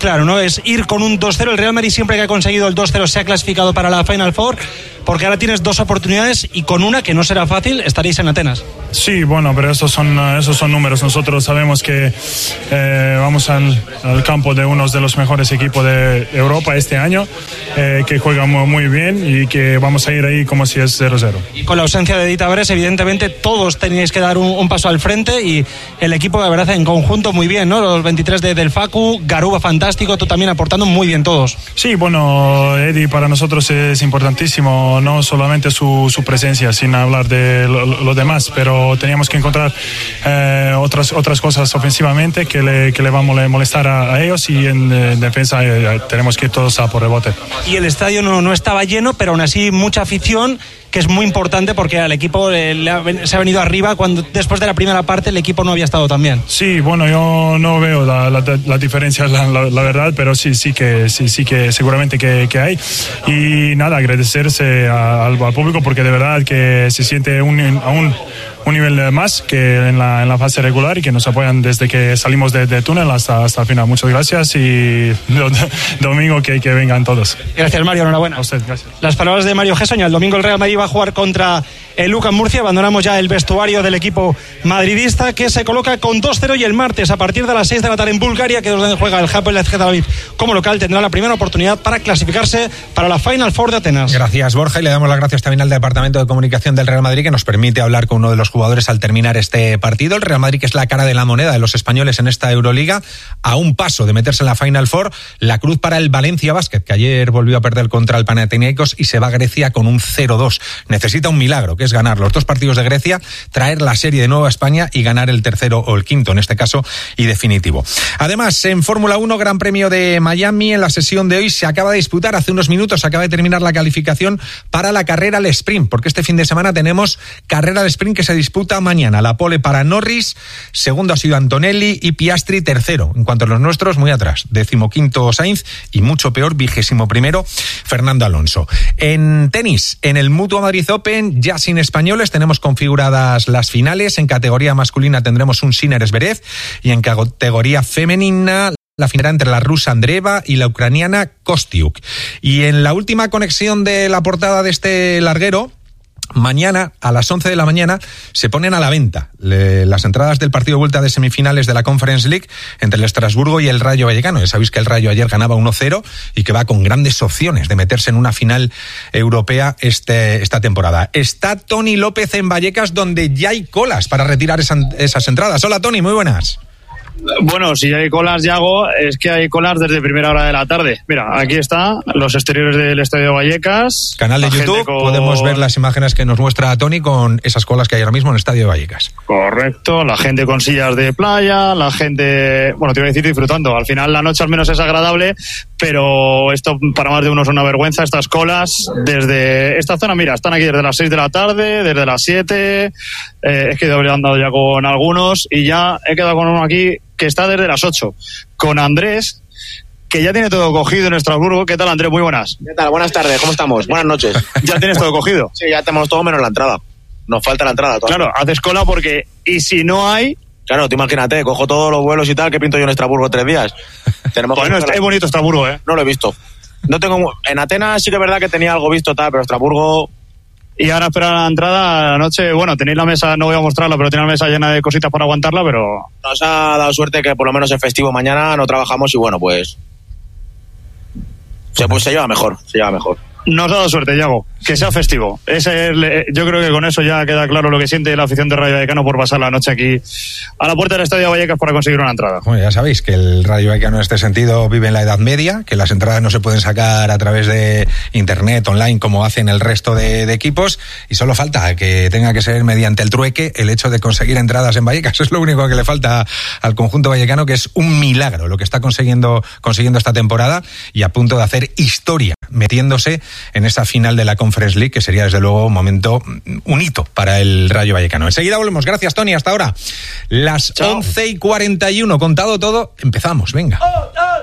claro, ¿no? Es ir con un 2-0. El Real Madrid, siempre que ha conseguido el 2-0, se ha clasificado para la Final Four, porque ahora tienes 2 oportunidades y con una, que no será fácil, estaréis en Atenas. Sí, bueno, pero esos son números. Nosotros sabemos que vamos al campo de uno de los mejores equipos de Europa este año, que juegan muy bien y que vamos a ir ahí como si es 0-0. Y con la ausencia de Edith Abrés, evidentemente todos teníais que dar un paso al frente, y el equipo, de verdad, en conjunto muy bien, ¿no? Los 23 del Facu, Garuba fantástico, tú también aportando muy bien todos. Sí, bueno, Eddie para nosotros es importantísimo, no solamente su presencia, sin hablar de lo demás, pero teníamos que encontrar otras cosas ofensivamente que le van a molestar a ellos, y en defensa tenemos que ir todos a por rebote. Y el estadio no estaba lleno, pero aún así mucha afición, que es muy importante porque al equipo se ha venido arriba cuando después de la primera parte el equipo no había estado tan bien. Sí, bueno, yo no veo la diferencia, la verdad, pero sí que seguramente que hay. Y nada, agradecerse al público, porque de verdad que se siente un nivel más que en la fase regular, y que nos apoyan desde que salimos de túnel hasta el final. Muchas gracias, y domingo que vengan todos. Gracias, Mario, enhorabuena. A usted, gracias. Las palabras de Mario Gessoña. El domingo el Real Madrid va a jugar contra el UCAM Murcia. Abandonamos ya el vestuario del equipo madridista, que se coloca con 2-0, y el martes a partir de las 6 de la tarde en Bulgaria, que es donde juega el Hapoel Tel Aviv como local, tendrá la primera oportunidad para clasificarse para la Final Four de Atenas. Gracias, Borja, y le damos las gracias también al Departamento de Comunicación del Real Madrid, que nos permite hablar con uno de los jugadores al terminar este partido. El Real Madrid, que es la cara de la moneda de los españoles en esta Euroliga, a un paso de meterse en la Final Four. La cruz para el Valencia Basket, que ayer volvió a perder contra el Panathinaikos y se va a Grecia con un 0-2. Necesita un milagro, que es ganar los 2 partidos de Grecia, traer la serie de nuevo a España y ganar el tercero o el quinto, en este caso, y definitivo. Además, en Fórmula 1, Gran Premio de Miami, en la sesión de hoy se acaba de disputar, hace unos minutos acaba de terminar la calificación para la carrera al sprint, porque este fin de semana tenemos carrera al sprint que se disputa mañana. La pole para Norris, segundo ha sido Antonelli, y Piastri tercero. En cuanto a los nuestros, muy atrás, 15º Sainz, y mucho peor, 21º Fernando Alonso. En tenis, en el Mutua Madrid Open, ya sin españoles, tenemos configuradas las finales. En categoría masculina tendremos un Sinner Zverev, y en categoría femenina la final entre la rusa Andreeva y la ucraniana Kostiuk. Y en la última conexión de la portada de este larguero, mañana a las 11 de la mañana se ponen a la venta las entradas del partido de vuelta de semifinales de la Conference League entre el Estrasburgo y el Rayo Vallecano. Ya sabéis que el Rayo ayer ganaba 1-0 y que va con grandes opciones de meterse en una final europea esta temporada. Está Tony López en Vallecas, donde ya hay colas para retirar esas entradas. Hola, Tony, muy buenas. Bueno, si hay colas, Yago, es que hay colas desde primera hora de la tarde. Mira, aquí está los exteriores del Estadio Vallecas. Canal de YouTube, podemos ver las imágenes que nos muestra Tony con esas colas que hay ahora mismo en el Estadio de Vallecas. Correcto, la gente con sillas de playa, la gente, bueno, te iba a decir disfrutando. Al final la noche al menos es agradable, pero esto para más de uno es una vergüenza, estas colas desde esta zona. Mira, están aquí desde las 6 de la tarde, desde las 7, es que he andado ya con algunos y ya he quedado con uno aquí que está desde las 8, con Andrés, que ya tiene todo cogido en Estrasburgo. ¿Qué tal, Andrés? Muy buenas. ¿Qué tal? Buenas tardes, ¿cómo estamos? Buenas noches. ¿Ya tienes todo cogido? Sí, ya tenemos todo menos la entrada. Nos falta la entrada todavía. Claro, haces cola porque, y si no hay... Claro, tú imagínate, cojo todos los vuelos y tal, que pinto yo en Estrasburgo 3 días. Bueno, es bonito Estrasburgo, ¿eh? No lo he visto. No tengo... En Atenas sí que es verdad que tenía algo visto tal, pero Estrasburgo... Y ahora espera la entrada, la noche, bueno, tenéis la mesa, no voy a mostrarla, pero tenéis la mesa llena de cositas para aguantarla, pero... Nos ha dado suerte que por lo menos es festivo mañana, no trabajamos y bueno, pues se lleva mejor, Nos ha dado suerte, Yago, que sea festivo. Yo creo que con eso ya queda claro lo que siente la afición de Rayo Vallecano por pasar la noche aquí a la puerta del Estadio Vallecas para conseguir una entrada. Bueno, ya sabéis que el Rayo Vallecano en este sentido vive en la Edad Media, que las entradas no se pueden sacar a través de internet, online, como hacen el resto de equipos, y solo falta que tenga que ser mediante el trueque el hecho de conseguir entradas en Vallecas. Es lo único que le falta al conjunto vallecano, que es un milagro lo que está consiguiendo esta temporada, y a punto de hacer historia, metiéndose en esa final de la Conference League, que sería desde luego un hito para el Rayo Vallecano. Enseguida volvemos. Gracias, Tony. Hasta ahora. Las 11:41. Contado todo, empezamos. Venga.